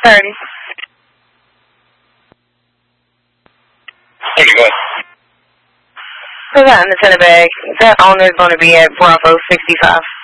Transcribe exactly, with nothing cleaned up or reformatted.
thirty. Okay, go ahead. I got in the center bag. That owner is going to be at Bravo sixty-five.